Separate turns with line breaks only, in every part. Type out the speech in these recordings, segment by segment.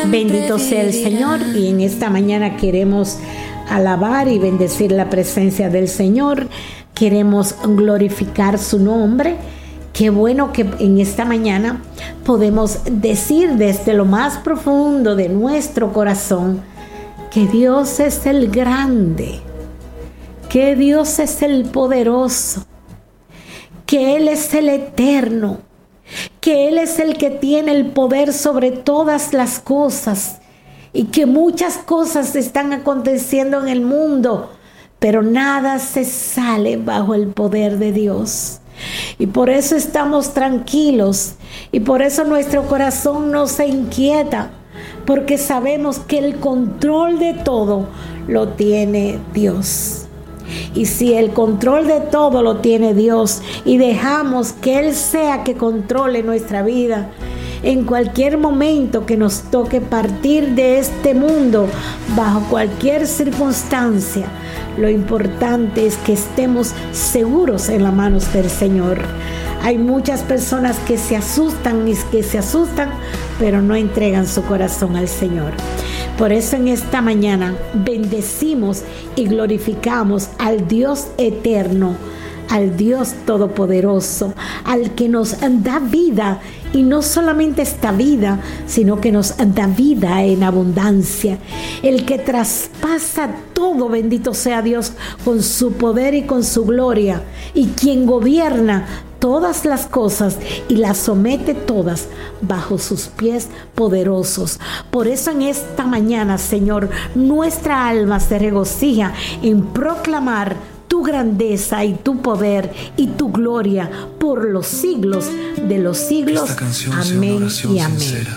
Bendito sea el Señor, y en esta mañana queremos alabar y bendecir la presencia del Señor. Queremos glorificar su nombre. Qué bueno que en esta mañana podemos decir desde lo más profundo de nuestro corazón que Dios es el grande, que Dios es el poderoso, que Él es el eterno, que Él es el que tiene el poder sobre todas las cosas y que muchas cosas están aconteciendo en el mundo, pero nada se sale bajo el poder de Dios. Y por eso estamos tranquilos y por eso nuestro corazón no se inquieta, porque sabemos que el control de todo lo tiene Dios. Y si el control de todo lo tiene Dios y dejamos que Él sea que controle nuestra vida, en cualquier momento que nos toque partir de este mundo, bajo cualquier circunstancia, lo importante es que estemos seguros en las manos del Señor. Hay muchas personas que se asustan, pero no entregan su corazón al Señor. Por eso en esta mañana bendecimos y glorificamos al Dios eterno, al Dios todopoderoso, al que nos da vida, y no solamente esta vida, sino que nos da vida en abundancia, el que traspasa todo, bendito sea Dios, con su poder y con su gloria, y quien gobierna todas las cosas y las somete todas bajo sus pies poderosos. Por eso en esta mañana, Señor, nuestra alma se regocija en proclamar tu grandeza y tu poder y tu gloria por los siglos de los siglos. Amén y amén. Sincera.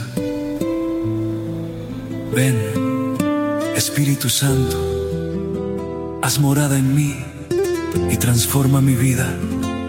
Ven, Espíritu Santo, haz morada en mí y transforma mi vida.